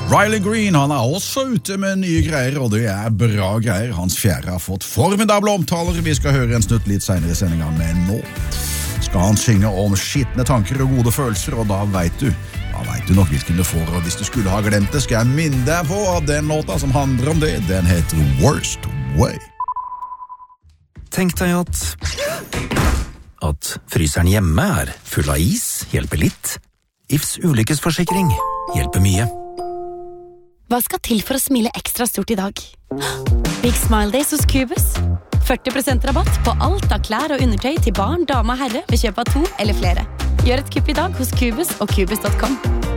Riley Green, han også ute med nye greier, og det bra greier. Hans fjerde har fått formidable omtaler. Vi skal høre en snutt litt senere i sendingen, men nå skal han synge om skittende tanker og gode følelser, og da vet du nok hvilken du får, og hvis du skulle ha glemt det, skal jeg minne deg på at den låta som handler om det, den heter Worst Way. Tenk deg at fryseren hjemme full av is, hjelper litt. Ifs ulykkesforsikring hjelper mye. Hva skal til for å smile ekstra stort i dag? Big Smile Days hos Cubus. 40% rabatt på alt av klær og undertøy til barn, dame og herre ved kjøp av 2 eller flere. Gjør et kupp i dag hos Cubus og Cubus.com.